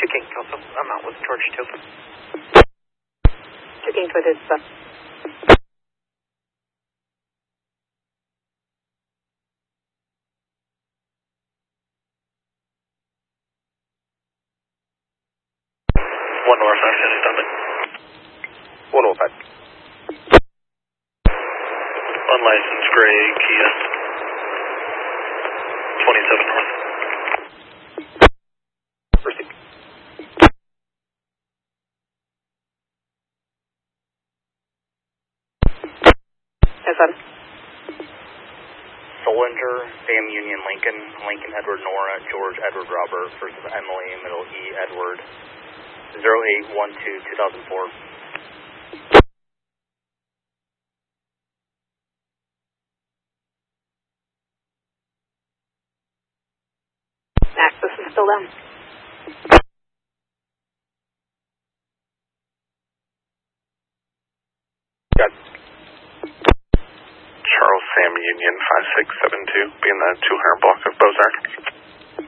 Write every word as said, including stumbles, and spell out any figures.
two King, also. I'm out with George two. two King for this bus. One north, I'm going to stop it. one oh five. Unlicensed gray Kia. twenty-seven north. Proceed. Yes, sir. Solinger, Sam Union Lincoln, Lincoln Edward Nora, George Edward Robert versus Emily, middle E Edward, zero eight one two two thousand four. Access is still down. Got it. Charles Sam Union five six seven two, being the two hundred block of Bozark.